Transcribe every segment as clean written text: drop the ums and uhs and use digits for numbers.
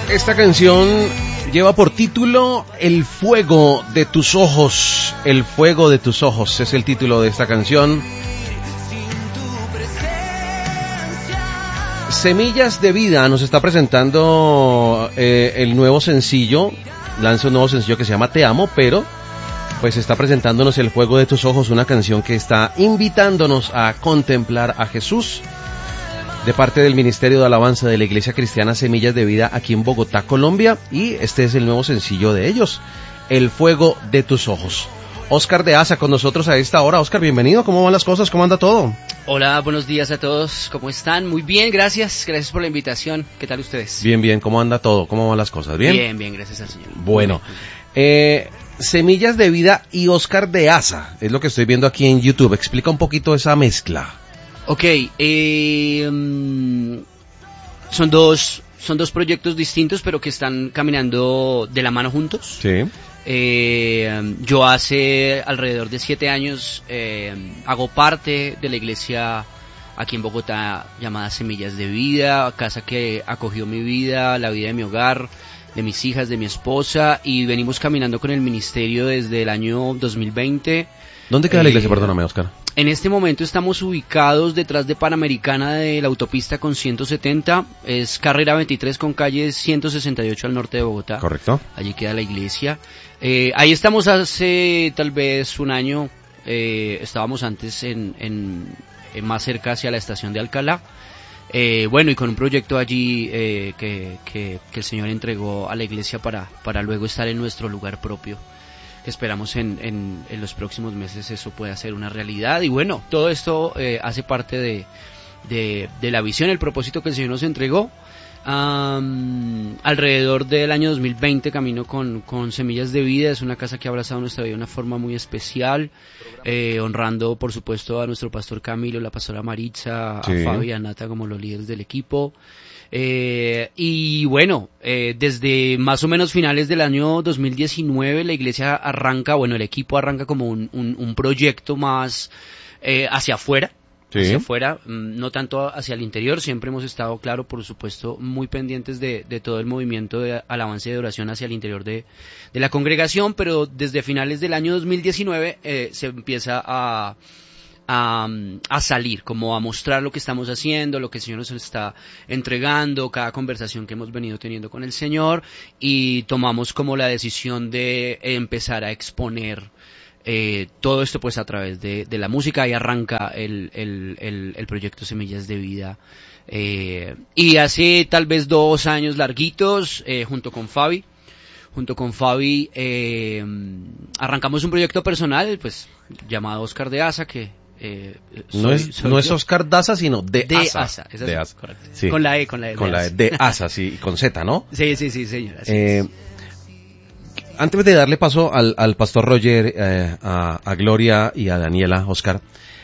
Esta canción lleva por título El fuego de tus ojos. El fuego de tus ojos es el título de esta canción. Semillas de Vida nos está presentando el nuevo sencillo. Lanza un nuevo sencillo que se llama Te Amo, pero pues está presentándonos El fuego de tus ojos, una canción que está invitándonos a contemplar a Jesús, de parte del Ministerio de Alabanza de la Iglesia Cristiana Semillas de Vida aquí en Bogotá, Colombia, y este es el nuevo sencillo de ellos, El fuego de tus ojos. Oscar de Asa con nosotros a esta hora. Oscar, bienvenido, ¿cómo van las cosas? ¿Cómo anda todo? Hola, buenos días a todos, ¿cómo están? Muy bien, gracias por la invitación. ¿Qué tal ustedes? Bien, ¿cómo anda todo? ¿Cómo van las cosas? ¿Bien? Bien, gracias al Señor. Bueno, Semillas de Vida y Oscar de Asa, es lo que estoy viendo aquí en YouTube. Explica un poquito esa mezcla. Ok, son dos proyectos distintos, pero que están caminando de la mano juntos. Sí. Yo hace alrededor de 7 años hago parte de la iglesia aquí en Bogotá llamada Semillas de Vida, casa que acogió mi vida, la vida de mi hogar, de mis hijas, de mi esposa, y venimos caminando con el ministerio desde el año 2020. ¿Dónde queda la iglesia? Perdóname, Oscar. En este momento estamos ubicados detrás de Panamericana de la autopista con 170, es carrera 23 con calle 168 al norte de Bogotá. Correcto. Allí queda la iglesia. Ahí estamos hace tal vez un año, estábamos antes en más cerca hacia la estación de Alcalá. Bueno, y con un proyecto allí que el Señor entregó a la iglesia para luego estar en nuestro lugar propio. Esperamos en los próximos meses eso pueda ser una realidad. Y bueno, todo esto hace parte de la visión, el propósito que el Señor nos entregó. Alrededor del año 2020 camino con Semillas de Vida. Es una casa que ha abrazado nuestra vida de una forma muy especial, honrando por supuesto a nuestro pastor Camilo, la pastora Maritza, sí, a Fabi y a Nata como los líderes del equipo. Y bueno, desde más o menos finales del año 2019 la iglesia arranca, el equipo arranca como un proyecto más hacia afuera. Sí. Hacia afuera, no tanto hacia el interior. Siempre hemos estado, claro, por supuesto, muy pendientes de todo el movimiento de alabanza y de oración hacia el interior de la congregación, pero desde finales del año 2019 se empieza a salir, como a mostrar lo que estamos haciendo, lo que el Señor nos está entregando, cada conversación que hemos venido teniendo con el Señor, y tomamos como la decisión de empezar a exponer todo esto pues a través de la música. Y arranca el proyecto Semillas de Vida, y hace tal vez 2 años larguitos, junto con Fabi arrancamos un proyecto personal pues llamado Oscar de Asa, que no es Oscar Daza, sino de Asa. De Asa, correcto. Sí. Con la E de Asa, sí, con Z, ¿no? Sí, señora. Antes de darle paso al pastor Roger, a Gloria y a Daniela, Oscar,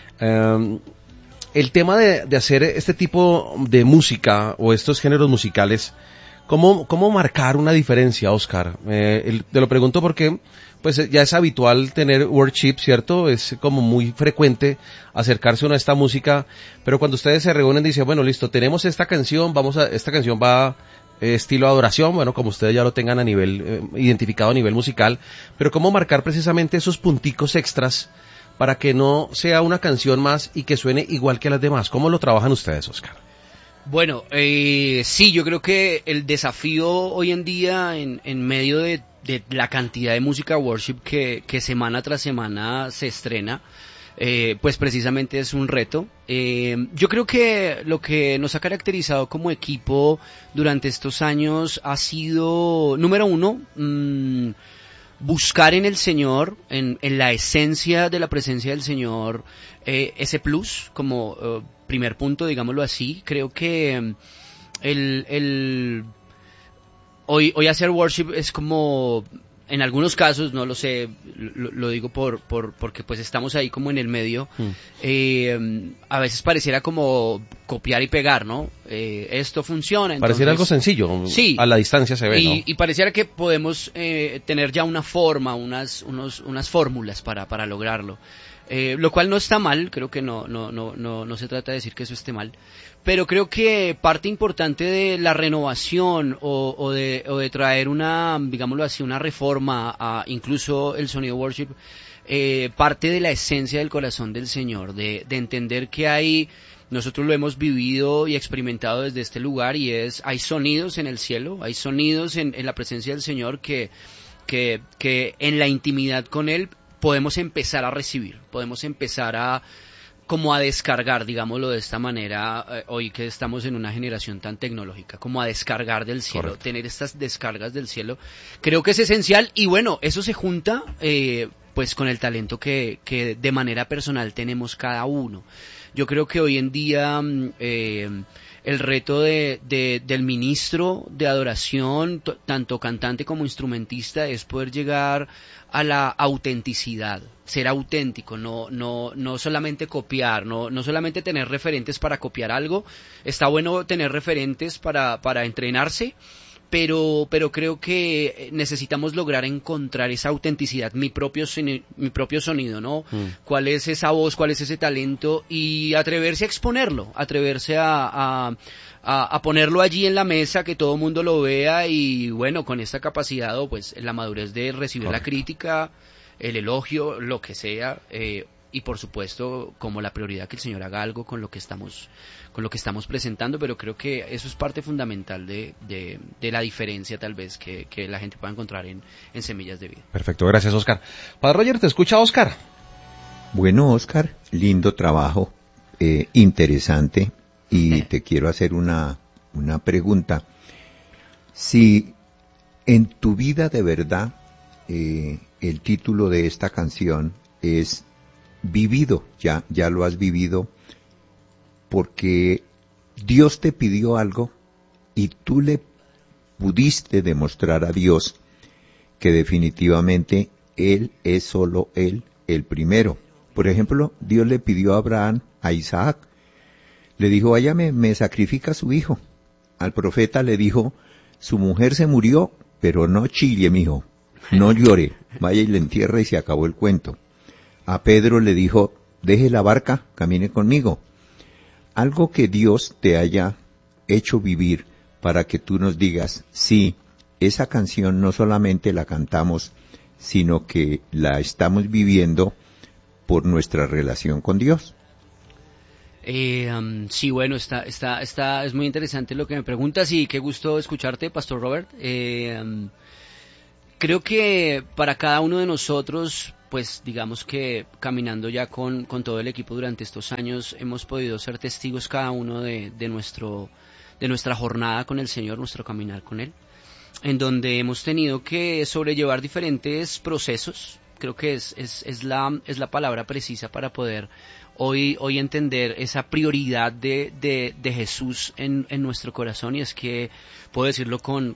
el tema de hacer este tipo de música o estos géneros musicales, ¿cómo marcar una diferencia, Oscar? Te lo pregunto porque pues ya es habitual tener worship, ¿cierto? Es como muy frecuente acercarse uno a esta música, pero cuando ustedes se reúnen dicen, bueno, listo, tenemos esta canción, esta canción va estilo adoración, bueno, como ustedes ya lo tengan a nivel identificado a nivel musical, pero cómo marcar precisamente esos punticos extras para que no sea una canción más y que suene igual que las demás. ¿Cómo lo trabajan ustedes, Oscar? Bueno, sí, yo creo que el desafío hoy en día en medio de la cantidad de música worship que semana tras semana se estrena, pues precisamente es un reto. Yo creo que lo que nos ha caracterizado como equipo durante estos años ha sido, número uno, buscar en el Señor, en la esencia de la presencia del Señor, ese plus como primer punto, digámoslo así. Creo que hoy hacer worship es como, en algunos casos, no lo sé, lo digo porque pues estamos ahí como en el medio, a veces pareciera como copiar y pegar, ¿no? Esto funciona. Entonces, pareciera algo sencillo, sí, a la distancia se ve, ¿no? Y pareciera que podemos tener ya una forma, unas fórmulas para lograrlo. lo cual no está mal, creo que no se trata de decir que eso esté mal, pero creo que parte importante de la renovación o de traer una, digámoslo así, una reforma a incluso el sonido worship, parte de la esencia del corazón del Señor, de entender que nosotros lo hemos vivido y experimentado desde este lugar, y hay sonidos en el cielo, hay sonidos en la presencia del Señor que en la intimidad con Él podemos empezar a recibir, podemos empezar como a descargar, digámoslo de esta manera, hoy que estamos en una generación tan tecnológica, como a descargar del cielo. Correcto. Tener estas descargas del cielo, creo que es esencial, y bueno, eso se junta pues con el talento que de manera personal tenemos cada uno. Yo creo que hoy en día el reto del ministro de adoración, tanto cantante como instrumentista, es poder llegar a la autenticidad, ser auténtico, no solamente copiar, no solamente tener referentes para copiar algo. Está bueno tener referentes para entrenarse, pero creo que necesitamos lograr encontrar esa autenticidad, mi propio sonido, ¿no? ¿Cuál es esa voz, cuál es ese talento? Y atreverse a exponerlo, atreverse a ponerlo allí en la mesa, que todo el mundo lo vea, y bueno, con esta capacidad o pues la madurez de recibir la crítica, el elogio, lo que sea, y por supuesto como la prioridad que el Señor haga algo con lo que estamos presentando, pero creo que eso es parte fundamental de la diferencia tal vez que la gente pueda encontrar en Semillas de Vida. Perfecto, gracias, Oscar. Padre Roger, ¿te escucha, Oscar? Bueno, Oscar, lindo trabajo, interesante, y te quiero hacer una pregunta. Si en tu vida de verdad el título de esta canción es vivido, ya lo has vivido, porque Dios te pidió algo y tú le pudiste demostrar a Dios que definitivamente Él es solo Él, el primero. Por ejemplo, Dios le pidió a Abraham, a Isaac, le dijo, vaya, me sacrifica a su hijo. Al profeta le dijo, su mujer se murió, pero no chille, mijo, no llore, vaya y le entierra y se acabó el cuento. A Pedro le dijo, deje la barca, camine conmigo. Algo que Dios te haya hecho vivir para que tú nos digas, sí, esa canción no solamente la cantamos, sino que la estamos viviendo por nuestra relación con Dios. Sí, bueno, es muy interesante lo que me preguntas, y qué gusto escucharte, Pastor Robert. Creo que para cada uno de nosotros, pues digamos que caminando ya con todo el equipo durante estos años, hemos podido ser testigos cada uno de nuestra jornada con el Señor, nuestro caminar con Él, en donde hemos tenido que sobrellevar diferentes procesos. Creo que es la palabra precisa para poder hoy entender esa prioridad de Jesús en nuestro corazón, y es que puedo decirlo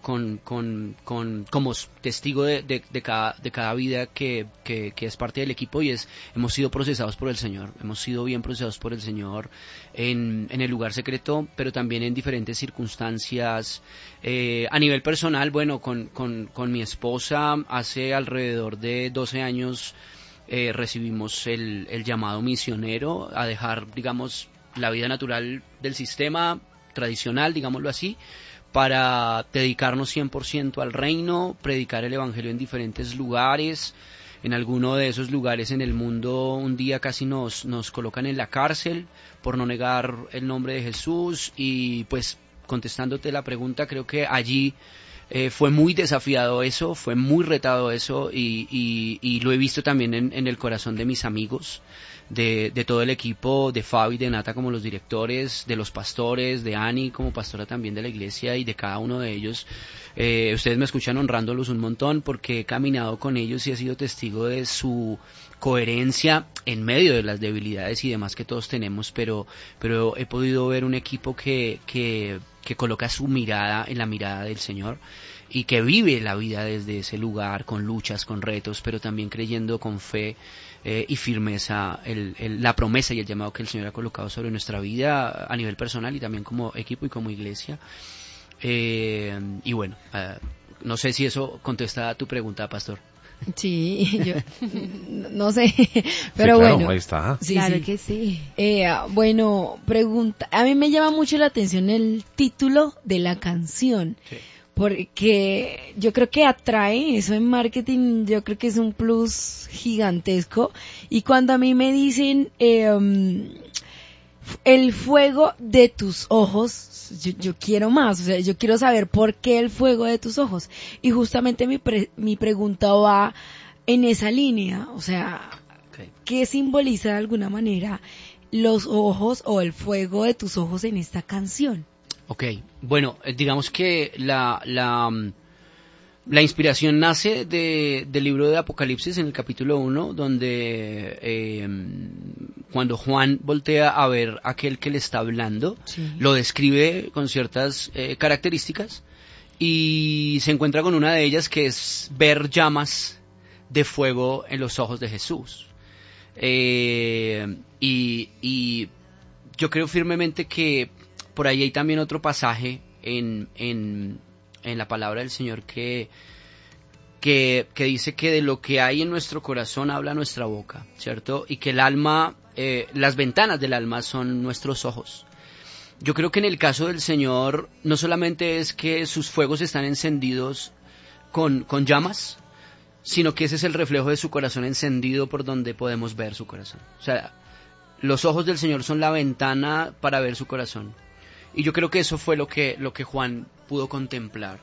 como testigo de cada vida que es parte del equipo, y hemos sido procesados por el Señor, hemos sido bien procesados por el Señor en el lugar secreto, pero también en diferentes circunstancias. A nivel personal, bueno, con mi esposa hace alrededor de 12 años recibimos el llamado misionero a dejar, digamos, la vida natural del sistema tradicional, digámoslo así, para dedicarnos 100% al reino, predicar el evangelio en diferentes lugares. En alguno de esos lugares en el mundo un día casi nos colocan en la cárcel por no negar el nombre de Jesús, y pues contestándote la pregunta, creo que allí fue muy desafiado eso, fue muy retado eso, y lo he visto también en el corazón de mis amigos, de todo el equipo, de Fabi, de Nata como los directores, de los pastores, de Ani como pastora también de la iglesia, y de cada uno de ellos. Ustedes me escuchan honrándolos un montón porque he caminado con ellos y he sido testigo de su coherencia en medio de las debilidades y demás que todos tenemos, pero he podido ver un equipo que coloca su mirada en la mirada del Señor, y que vive la vida desde ese lugar, con luchas, con retos, pero también creyendo con fe y firmeza la promesa y el llamado que el Señor ha colocado sobre nuestra vida a nivel personal y también como equipo y como iglesia. Y bueno, no sé si eso contesta a tu pregunta, Pastor. Sí, yo no sé, pero sí, claro, bueno. ahí está. Sí, claro sí. que sí. Bueno, pregunta. A mí me llama mucho la atención el título de la canción. Sí. Porque yo creo que atrae eso en marketing, yo creo que es un plus gigantesco. Y cuando a mí me dicen el fuego de tus ojos, yo quiero más, o sea, yo quiero saber por qué el fuego de tus ojos. Y justamente mi pregunta va en esa línea, o sea, Okay. ¿qué simboliza de alguna manera los ojos o el fuego de tus ojos en esta canción? Ok, bueno, digamos que la inspiración nace del libro de Apocalipsis en el capítulo 1, donde cuando Juan voltea a ver a aquel que le está hablando, Sí. lo describe con ciertas características y se encuentra con una de ellas que es ver llamas de fuego en los ojos de Jesús. Y yo creo firmemente que por ahí hay también otro pasaje en la palabra del Señor que dice que de lo que hay en nuestro corazón habla nuestra boca, ¿cierto? Y que el alma, las ventanas del alma son nuestros ojos. Yo creo que en el caso del Señor no solamente es que sus fuegos están encendidos con llamas, sino que ese es el reflejo de su corazón encendido por donde podemos ver su corazón. O sea, los ojos del Señor son la ventana para ver su corazón. Y yo creo que eso fue lo que Juan pudo contemplar.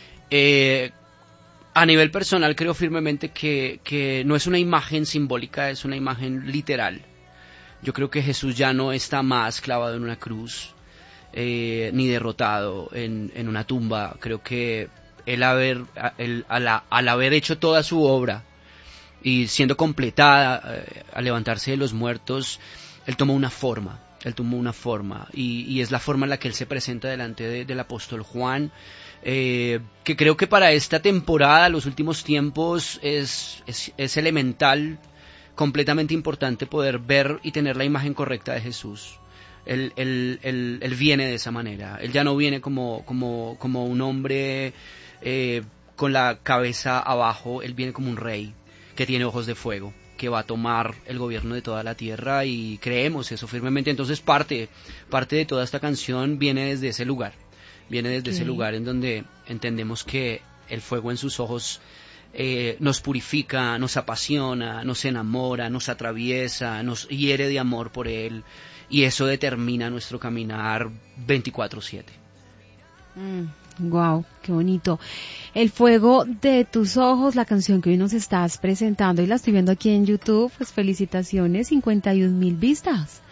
A nivel personal creo firmemente que no es una imagen simbólica, es una imagen literal. Yo creo que Jesús ya no está más clavado en una cruz, ni derrotado en una tumba. Creo que al haber hecho toda su obra y siendo completada, al levantarse de los muertos, Él tomó una forma. Y es la forma en la que Él se presenta delante del apóstol Juan, que creo que para esta temporada, los últimos tiempos, es elemental, completamente importante poder ver y tener la imagen correcta de Jesús. Él viene de esa manera. Él ya no viene como un hombre con la cabeza abajo. Él viene como un rey que tiene ojos de fuego, que va a tomar el gobierno de toda la tierra, y creemos eso firmemente. Entonces parte de toda esta canción viene desde ese lugar. Viene desde ese lugar en donde entendemos que el fuego en sus ojos nos purifica, nos apasiona, nos enamora, nos atraviesa, nos hiere de amor por Él, y eso determina nuestro caminar 24/7. Wow, qué bonito. El fuego de tus ojos, la canción que hoy nos estás presentando, y la estoy viendo aquí en YouTube, pues felicitaciones, 51,000 vistas.